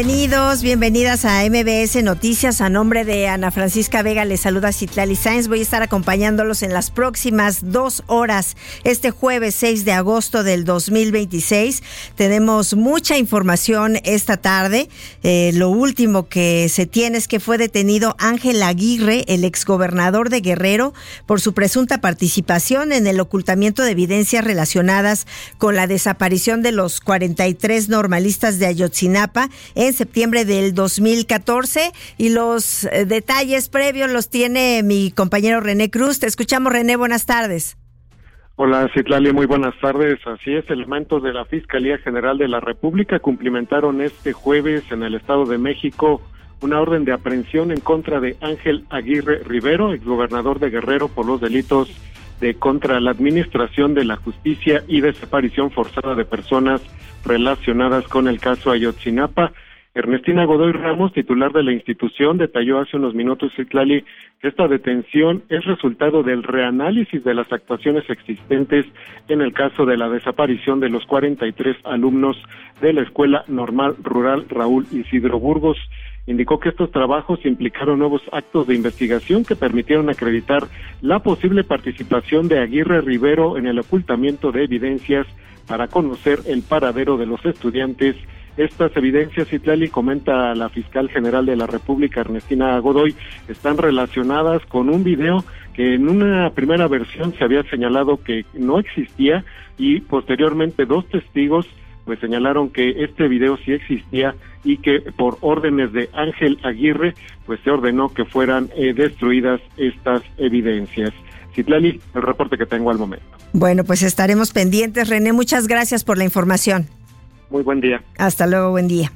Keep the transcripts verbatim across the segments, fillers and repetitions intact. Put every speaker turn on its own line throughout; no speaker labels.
Bienvenidos, bienvenidas a M B S Noticias. A nombre de Ana Francisca Vega les saluda Citlali Sáenz. Voy a estar acompañándolos en las próximas dos horas. Este jueves seis de agosto del dos mil veintiséis tenemos mucha información esta tarde. Eh, lo último que se tiene es que fue detenido Ángel Aguirre, el exgobernador de Guerrero, por su presunta participación en el ocultamiento de evidencias relacionadas con la desaparición de los cuarenta y tres normalistas de Ayotzinapa en septiembre del dos mil catorce, y los eh, detalles previos los tiene mi compañero René Cruz. Te escuchamos, René, buenas tardes.
Hola, Citlali, muy buenas tardes. Así es, elementos de la Fiscalía General de la República cumplimentaron este jueves en el Estado de México una orden de aprehensión en contra de Ángel Aguirre Rivero, exgobernador de Guerrero, por los delitos de contra la administración de la justicia y desaparición forzada de personas relacionadas con el caso Ayotzinapa. Ernestina Godoy Ramos, titular de la institución, detalló hace unos minutos, Citlali, que esta detención es resultado del reanálisis de las actuaciones existentes en el caso de la desaparición de los cuarenta y tres alumnos de la Escuela Normal Rural Raúl Isidro Burgos. Indicó que estos trabajos implicaron nuevos actos de investigación que permitieron acreditar la posible participación de Aguirre Rivero en el ocultamiento de evidencias para conocer el paradero de los estudiantes. Estas evidencias, Citlali, comenta la fiscal general de la República, Ernestina Godoy, están relacionadas con un video que en una primera versión se había señalado que no existía, y posteriormente dos testigos pues señalaron que este video sí existía y que por órdenes de Ángel Aguirre pues se ordenó que fueran eh, destruidas estas evidencias. Citlali, el reporte que tengo al momento.
Bueno, pues estaremos pendientes, René. Muchas gracias por la información.
Muy buen día.
Hasta luego, buen día.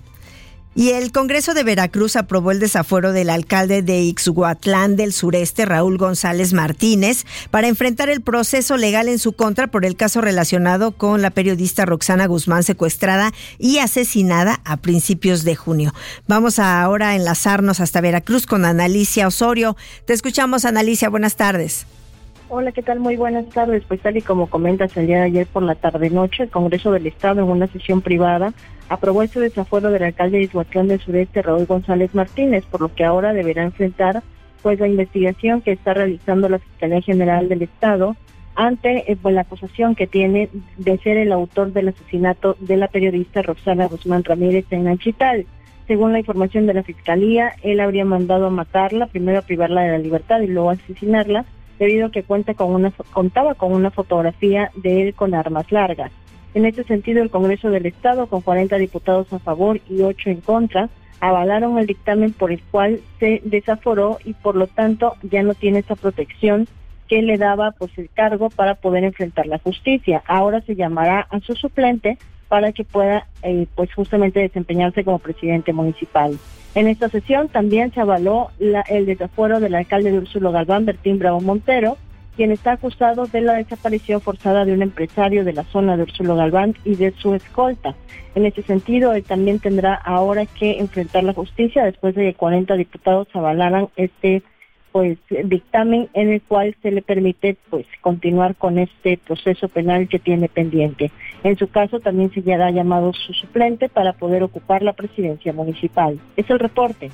Y el Congreso de Veracruz aprobó el desafuero del alcalde de Ixhuatlán del Sureste, Raúl González Martínez, para enfrentar el proceso legal en su contra por el caso relacionado con la periodista Roxana Guzmán, secuestrada y asesinada a principios de junio. Vamos a ahora a enlazarnos hasta Veracruz con Analicia Osorio. Te escuchamos, Analicia, buenas tardes.
Hola, ¿qué tal? Muy buenas tardes. Pues tal y como comentas, el día de ayer por la tarde-noche, el Congreso del Estado, en una sesión privada, aprobó este desafuero del alcalde de Ixhuatlán del Sureste, Raúl González Martínez, por lo que ahora deberá enfrentar pues la investigación que está realizando la Fiscalía General del Estado ante eh, pues, la acusación que tiene de ser el autor del asesinato de la periodista Roxana Guzmán Ramírez en Anchital. Según la información de la Fiscalía, él habría mandado a matarla, primero a privarla de la libertad y luego a asesinarla, debido a que cuenta con una, contaba con una fotografía de él con armas largas. En este sentido, el Congreso del Estado, con cuarenta diputados a favor y ocho en contra, avalaron el dictamen por el cual se desaforó y por lo tanto ya no tiene esa protección que le daba pues el cargo para poder enfrentar la justicia. Ahora se llamará a su suplente para que pueda eh, pues justamente desempeñarse como presidente municipal. En esta sesión también se avaló la, el desafuero del alcalde de Úrsulo Galván, Bertín Bravo Montero, quien está acusado de la desaparición forzada de un empresario de la zona de Úrsulo Galván y de su escolta. En ese sentido, él también tendrá ahora que enfrentar la justicia después de que cuarenta diputados avalaran este pues dictamen en el cual se le permite pues continuar con este proceso penal que tiene pendiente. En su caso también se ya ha llamado su suplente para poder ocupar la presidencia municipal. Es el reporte.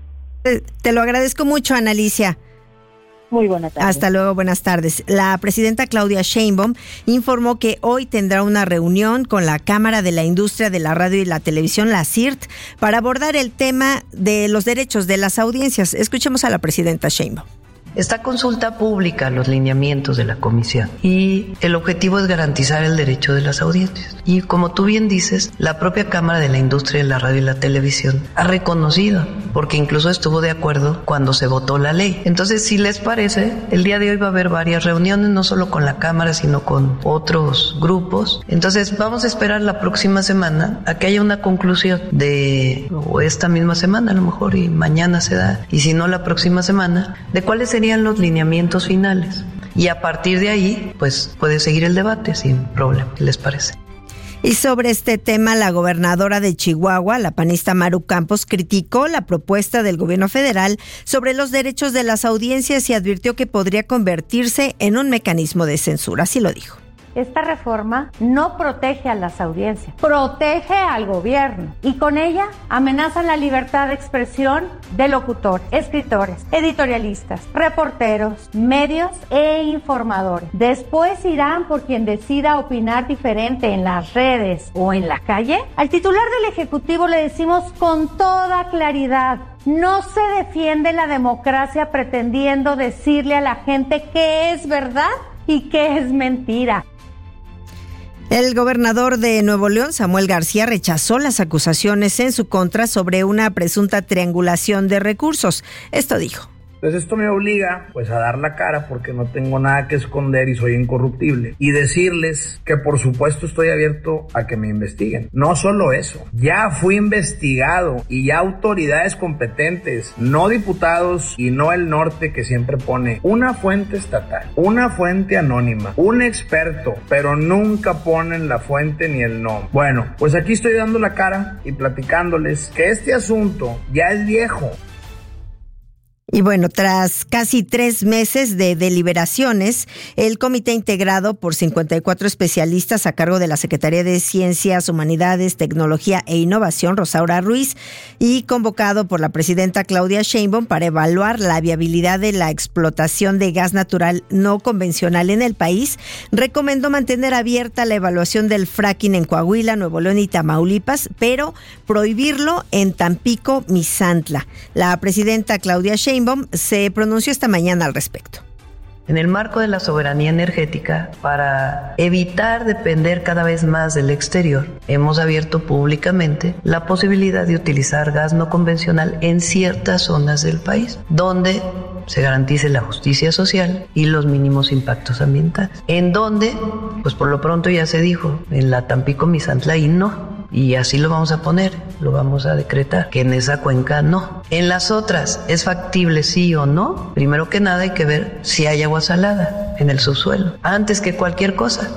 Te lo agradezco mucho, Analicia.
Muy buenas tardes.
Hasta luego, buenas tardes. La presidenta Claudia Sheinbaum informó que hoy tendrá una reunión con la Cámara de la Industria de la Radio y la Televisión, la C I R T, para abordar el tema de los derechos de las audiencias. Escuchemos a la presidenta Sheinbaum.
Está consulta pública los lineamientos de la comisión y el objetivo es garantizar el derecho de las audiencias. Y como tú bien dices, la propia Cámara de la Industria de la Radio y la Televisión ha reconocido, porque incluso estuvo de acuerdo cuando se votó la ley. Entonces, si les parece, el día de hoy va a haber varias reuniones, no solo con la Cámara, sino con otros grupos. Entonces, vamos a esperar la próxima semana a que haya una conclusión de, o esta misma semana a lo mejor, y mañana se da, y si no la próxima semana, de cuáles serían los lineamientos finales. Y a partir de ahí, pues puede seguir el debate sin problema. ¿Qué les parece?
Y sobre este tema, la gobernadora de Chihuahua, la panista Maru Campos, criticó la propuesta del gobierno federal sobre los derechos de las audiencias y advirtió que podría convertirse en un mecanismo de censura. Así lo dijo.
esta reforma no protege a las audiencias, protege al gobierno y con ella amenazan la libertad de expresión de locutores, escritores, editorialistas, reporteros, medios e informadores. Después irán por quien decida opinar diferente en las redes o en la calle. Al titular del Ejecutivo le decimos con toda claridad: no se defiende la democracia pretendiendo decirle a la gente qué es verdad y qué es mentira.
El gobernador de Nuevo León, Samuel García, rechazó las acusaciones en su contra sobre una presunta triangulación de recursos. Esto dijo.
Entonces esto me obliga pues a dar la cara porque no tengo nada que esconder y soy incorruptible. Y decirles que por supuesto estoy abierto a que me investiguen. No solo eso, ya fui investigado y ya autoridades competentes, no diputados y no el norte que siempre pone una fuente estatal, una fuente anónima, un experto, pero nunca ponen la fuente ni el nombre. Bueno, pues aquí estoy dando la cara y platicándoles que este asunto ya es viejo.
Y bueno, tras casi tres meses de deliberaciones, el comité integrado por cincuenta y cuatro especialistas a cargo de la Secretaría de Ciencias, Humanidades, Tecnología e Innovación, Rosaura Ruiz, y convocado por la presidenta Claudia Sheinbaum para evaluar la viabilidad de la explotación de gas natural no convencional en el país, recomendó mantener abierta la evaluación del fracking en Coahuila, Nuevo León y Tamaulipas, pero prohibirlo en Tampico, Misantla. La presidenta Claudia Sheinbaum se pronunció esta mañana al respecto.
En el marco de la soberanía energética, para evitar depender cada vez más del exterior, hemos abierto públicamente la posibilidad de utilizar gas no convencional en ciertas zonas del país, donde se garantice la justicia social y los mínimos impactos ambientales. En donde, pues por lo pronto ya se dijo, en la Tampico Misantla y no. Y así lo vamos a poner, lo vamos a decretar, que en esa cuenca no. En las otras, ¿es factible sí o no? Primero que nada hay que ver si hay agua salada en el subsuelo, antes que cualquier cosa.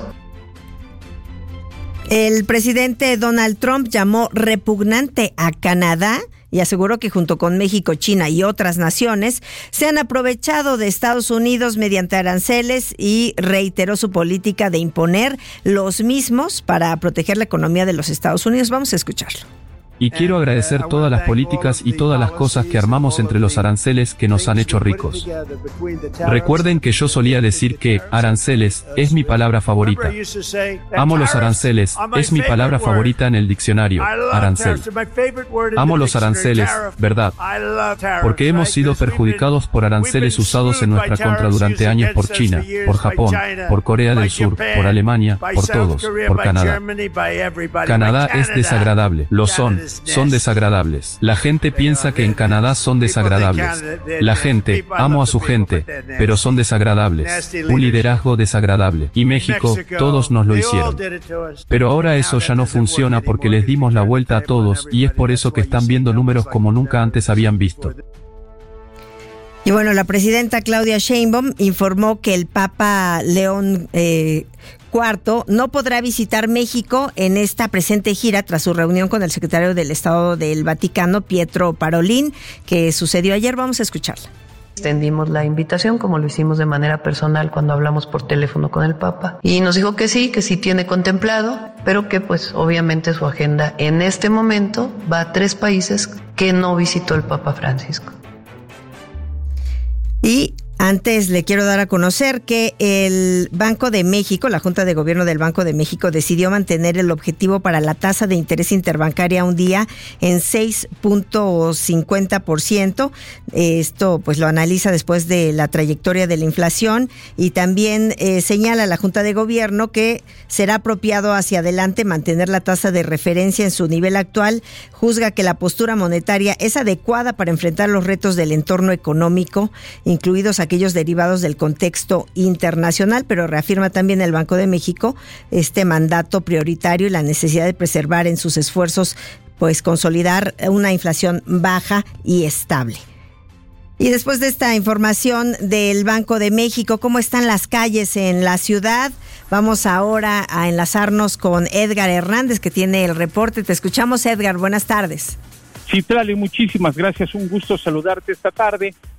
El presidente Donald Trump llamó repugnante a Canadá y aseguró que junto con México, China y otras naciones se han aprovechado de Estados Unidos mediante aranceles y reiteró su política de imponer los mismos para proteger la economía de los Estados Unidos. Vamos a escucharlo.
Y quiero agradecer todas las políticas y todas las cosas que armamos entre los aranceles que nos han hecho ricos. Recuerden que yo solía decir que aranceles es mi palabra favorita. Amo los aranceles, es mi palabra favorita en el diccionario, arancel. Amo los aranceles, ¿verdad? Porque hemos sido perjudicados por aranceles usados en nuestra contra durante años por China, por Japón, por Corea del Sur, por Alemania, por todos, por Canadá. Canadá es desagradable, lo son. Son desagradables. La gente piensa que en Canadá son desagradables. La gente, amo a su gente, pero son desagradables. Un liderazgo desagradable. Y México, todos nos lo hicieron. Pero ahora eso ya no funciona porque les dimos la vuelta a todos y es por eso que están viendo números como nunca antes habían visto.
Y bueno, la presidenta Claudia Sheinbaum informó que el Papa León eh, Cuarto no podrá visitar México en esta presente gira tras su reunión con el secretario del Estado del Vaticano, Pietro Parolin, que sucedió ayer. Vamos a escucharla.
Extendimos la invitación, como lo hicimos de manera personal cuando hablamos por teléfono con el Papa. Y nos dijo que sí, que sí tiene contemplado, pero que pues obviamente su agenda en este momento va a tres países que no visitó el Papa Francisco.
Y antes le quiero dar a conocer que el Banco de México, la Junta de Gobierno del Banco de México, decidió mantener el objetivo para la tasa de interés interbancaria un día en seis punto cincuenta por ciento. Esto pues lo analiza después de la trayectoria de la inflación y también eh, señala la Junta de Gobierno que será apropiado hacia adelante mantener la tasa de referencia en su nivel actual. Juzga que la postura monetaria es adecuada para enfrentar los retos del entorno económico, incluidos aquellos derivados del contexto internacional, pero reafirma también el Banco de México este mandato prioritario y la necesidad de preservar en sus esfuerzos, pues consolidar una inflación baja y estable. Y después de esta información del Banco de México, ¿cómo están las calles en la ciudad? Vamos ahora a enlazarnos con Edgar Hernández, que tiene el reporte. Te escuchamos, Edgar. Buenas tardes.
Citlali, muchísimas gracias. Un gusto saludarte esta tarde.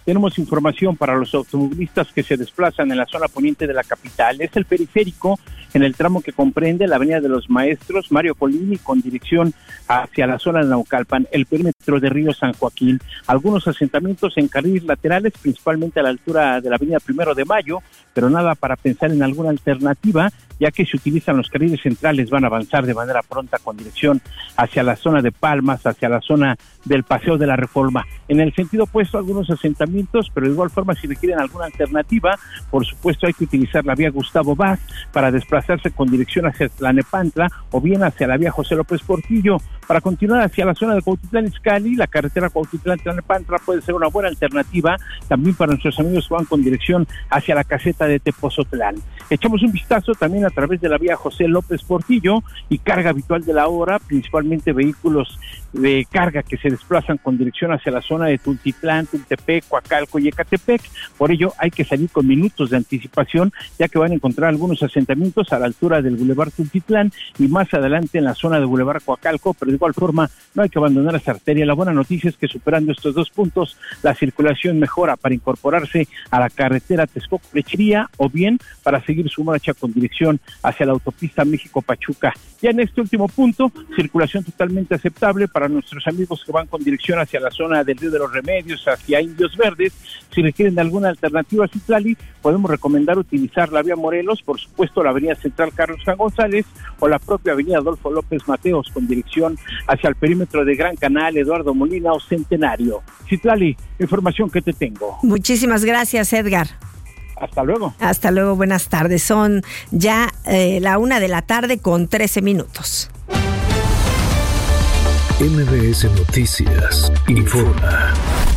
tenemos información para los automovilistas que se desplazan en la zona poniente de la capital. Es el periférico en el tramo que comprende la avenida de los Maestros, Mario Colini, con dirección hacia la zona de Naucalpan, el perímetro de Río San Joaquín, algunos asentamientos en carriles laterales, principalmente a la altura de la avenida Primero de Mayo, pero nada para pensar en alguna alternativa, ya que si utilizan los carriles centrales van a avanzar de manera pronta con dirección hacia la zona de Palmas, hacia la zona del Paseo de la Reforma. En el sentido opuesto, algunos asentamientos, pero de igual forma si requieren alguna alternativa, por supuesto hay que utilizar la vía Gustavo Vaz para desplazarse con dirección hacia Tlalnepantla o bien hacia la vía José López Portillo. Para continuar hacia la zona de Cuautitlán Izcalli, la carretera Cuautitlán-Tlalnepantla puede ser una buena alternativa también para nuestros amigos que van con dirección hacia la caseta de Tepozotlán. Echamos un vistazo también a través de la vía José López Portillo y carga habitual de la hora, principalmente vehículos de carga que se desplazan con dirección hacia la zona de Tultitlán, Tultepec, Coacalco y Ecatepec. Por ello hay que salir con minutos de anticipación, ya que van a encontrar algunos asentamientos a la altura del Boulevard Tultitlán y más adelante en la zona de Boulevard Coacalco, pero de igual forma no hay que abandonar esta arteria. La buena noticia es que superando estos dos puntos, la circulación mejora para incorporarse a la carretera Texcoco-Lechería o bien para seguir su marcha con dirección hacia la autopista México-Pachuca. Ya en este último punto, circulación totalmente aceptable para nuestros amigos que van con dirección hacia la zona del Río de los Remedios, hacia Indios Verdes. Si requieren de alguna alternativa a Citlali, podemos recomendar utilizar la vía Morelos, por supuesto la avenida Central Carlos San González o la propia avenida Adolfo López Mateos con dirección hacia el perímetro de Gran Canal, Eduardo Molina o Centenario. Citlali, información que te tengo.
Muchísimas gracias, Edgar.
Hasta luego.
Hasta luego, buenas tardes. Son ya eh, la una de la tarde con trece minutos.
M B S Noticias informa.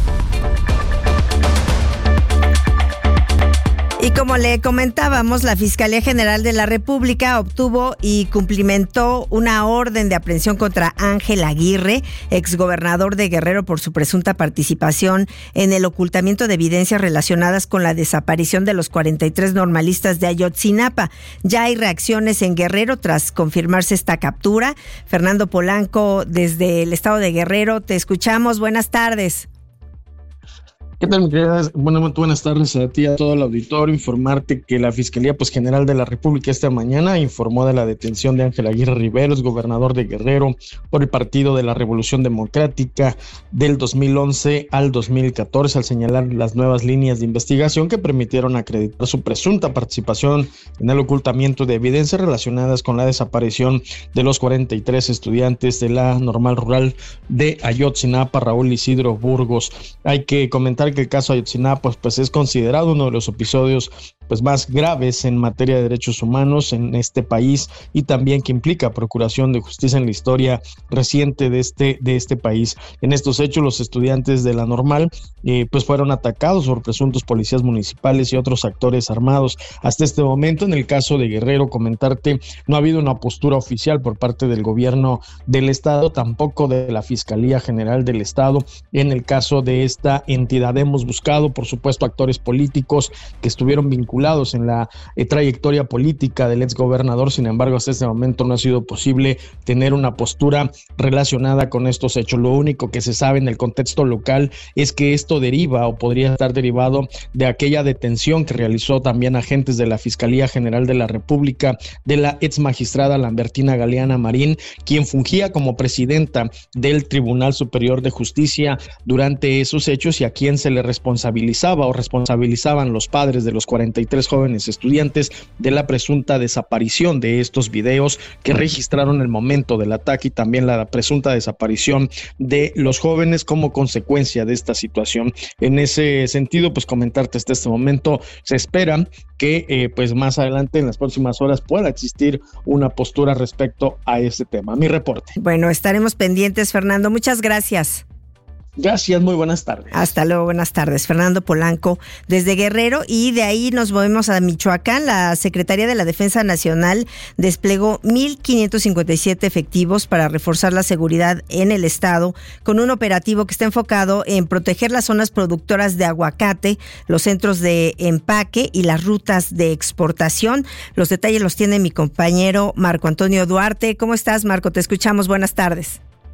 Y como le comentábamos, la Fiscalía General de la República obtuvo y cumplimentó una orden de aprehensión contra Ángel Aguirre, exgobernador de Guerrero, por su presunta participación en el ocultamiento de evidencias relacionadas con la desaparición de los cuarenta y tres normalistas de Ayotzinapa. Ya hay reacciones en Guerrero tras confirmarse esta captura. Fernando Polanco, desde el estado de Guerrero, te escuchamos. Buenas tardes.
¿Qué tal, mi querida? Bueno, muy buenas tardes a ti y a todo el auditorio. Informarte que la Fiscalía pues, General de la República esta mañana informó de la detención de Ángel Aguirre Riveros, gobernador de Guerrero, por el Partido de la Revolución Democrática del dos mil once al dos mil catorce, al señalar las nuevas líneas de investigación que permitieron acreditar su presunta participación en el ocultamiento de evidencias relacionadas con la desaparición de los cuarenta y tres estudiantes de la Normal Rural de Ayotzinapa, Raúl Isidro Burgos. Hay que comentar que el caso Ayotzinapa pues, pues es considerado uno de los episodios pues más graves en materia de derechos humanos en este país y también que implica procuración de justicia en la historia reciente de este de este país. En estos hechos los estudiantes de la Normal eh, pues fueron atacados por presuntos policías municipales y otros actores armados. Hasta este momento, en el caso de Guerrero, comentarte, no ha habido una postura oficial por parte del gobierno del estado, tampoco de la Fiscalía General del Estado. En el caso de esta entidad hemos buscado, por supuesto, actores políticos que estuvieron vinculados en la eh, trayectoria política del exgobernador. Sin embargo, hasta este momento no ha sido posible tener una postura relacionada con estos hechos. Lo único que se sabe en el contexto local es que esto deriva o podría estar derivado de aquella detención que realizó también agentes de la Fiscalía General de la República de la ex magistrada Lambertina Galeana Marín, quien fungía como presidenta del Tribunal Superior de Justicia durante esos hechos y a quien se le responsabilizaba o responsabilizaban los padres de los cuarenta y tres jóvenes estudiantes de la presunta desaparición de estos videos que registraron el momento del ataque y también la presunta desaparición de los jóvenes como consecuencia de esta situación. En ese sentido, pues comentarte hasta este momento, se espera que eh, pues más adelante en las próximas horas pueda existir una postura respecto a este tema. Mi reporte.
Bueno, estaremos pendientes, Fernando. Muchas gracias.
Gracias, muy buenas tardes.
Hasta luego, buenas tardes. Fernando Polanco desde Guerrero, y de ahí nos movemos a Michoacán. La Secretaría de la Defensa Nacional desplegó mil quinientos cincuenta y siete efectivos para reforzar la seguridad en el estado, con un operativo que está enfocado en proteger las zonas productoras de aguacate, los centros de empaque y las rutas de exportación. Los detalles los tiene mi compañero Marco Antonio Duarte. ¿Cómo estás, Marco? Te escuchamos. Buenas tardes.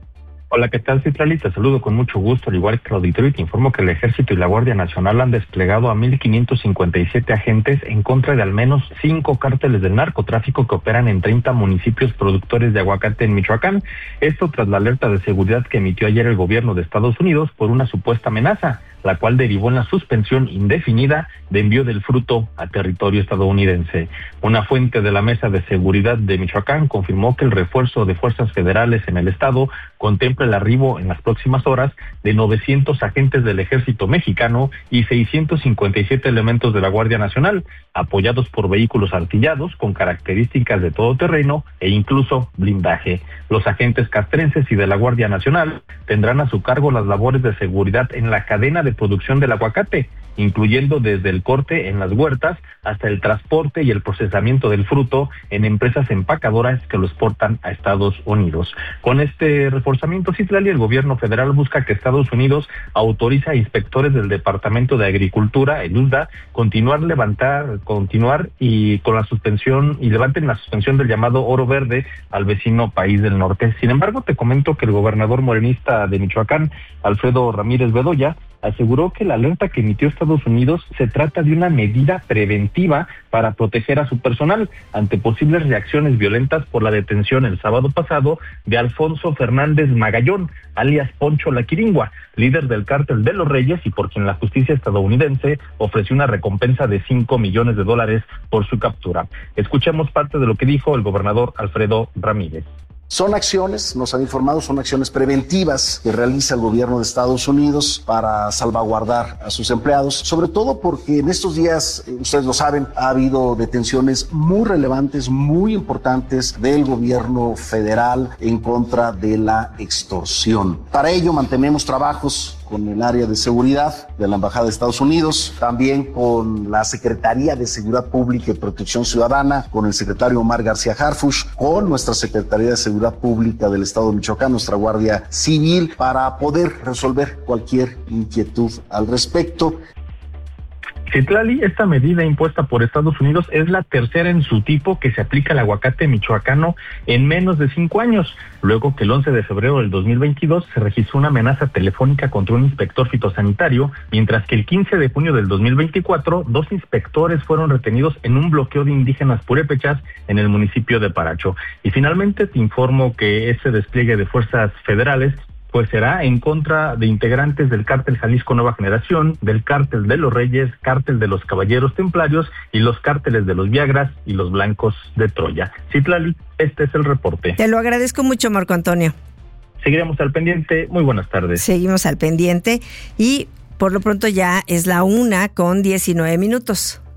Hola, ¿qué tal, Citlali? Te saludo con mucho gusto, al igual que el auditorio, y te informo que el Ejército y la Guardia Nacional han desplegado a mil quinientos cincuenta y siete agentes en contra de al menos cinco cárteles del narcotráfico que operan en treinta municipios productores de aguacate en Michoacán. Esto tras la alerta de seguridad que emitió ayer el gobierno de Estados Unidos por una supuesta amenaza, la cual derivó en la suspensión indefinida de envío del fruto a territorio estadounidense. Una fuente de la Mesa de Seguridad de Michoacán confirmó que el refuerzo de fuerzas federales en el estado contempla el arribo en las próximas horas de novecientos agentes del Ejército Mexicano y seiscientos cincuenta y siete elementos de la Guardia Nacional, apoyados por vehículos artillados con características de todoterreno e incluso blindaje. Los agentes castrenses y de la Guardia Nacional tendrán a su cargo las labores de seguridad en la cadena de producción del aguacate, incluyendo desde el corte en las huertas hasta el transporte y el procesamiento del fruto en empresas empacadoras que lo exportan a Estados Unidos. Con este reforzamiento, Citlali, el gobierno federal busca que Estados Unidos autorice a inspectores del Departamento de Agricultura, el U S D A, continuar levantar, continuar y con la suspensión y levanten la suspensión del llamado oro verde al vecino país del norte. Sin embargo, te comento que el gobernador morenista de Michoacán, Alfredo Ramírez Bedoya, aseguró que la alerta que emitió Estados Unidos se trata de una medida preventiva para proteger a su personal ante posibles reacciones violentas por la detención el sábado pasado de Alfonso Fernández Magallón, alias Poncho La Quiringua, líder del cártel de los Reyes y por quien la justicia estadounidense ofreció una recompensa de cinco millones de dólares por su captura. Escuchemos parte de lo que dijo el gobernador Alfredo Ramírez.
Son acciones, nos han informado, son acciones preventivas que realiza el gobierno de Estados Unidos para salvaguardar a sus empleados, sobre todo porque en estos días, ustedes lo saben, ha habido detenciones muy relevantes, muy importantes del gobierno federal en contra de la extorsión. Para ello mantenemos trabajos con el área de seguridad de la Embajada de Estados Unidos, también con la Secretaría de Seguridad Pública y Protección Ciudadana, con el secretario Omar García Harfuch, con nuestra Secretaría de Seguridad Pública del Estado de Michoacán, nuestra Guardia Civil, para poder resolver cualquier inquietud al respecto.
Citlali, esta medida impuesta por Estados Unidos es la tercera en su tipo que se aplica al aguacate michoacano en menos de cinco años, luego que el once de febrero del dos mil veintidós se registró una amenaza telefónica contra un inspector fitosanitario, mientras que el quince de junio del dos mil veinticuatro, dos inspectores fueron retenidos en un bloqueo de indígenas purépechas en el municipio de Paracho. Y finalmente te informo que ese despliegue de fuerzas federales pues será en contra de integrantes del Cártel Jalisco Nueva Generación, del Cártel de los Reyes, Cártel de los Caballeros Templarios y los cárteles de los Viagras y los Blancos de Troya. Citlali, este es el reporte.
Te lo agradezco mucho, Marco Antonio.
Seguiremos al pendiente. Muy buenas tardes.
Seguimos al pendiente y por lo pronto ya es la una con diecinueve minutos.